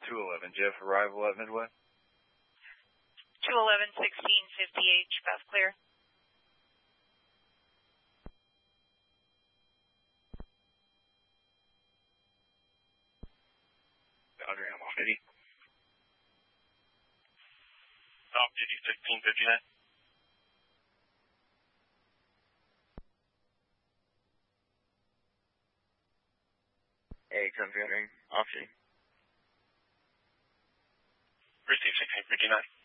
211, Jeff, arrival at Midway. 211, 1650H, path clear. Boundary, I'm off duty. Off duty, 1659. Hey, country entering, off duty. Receive 1659.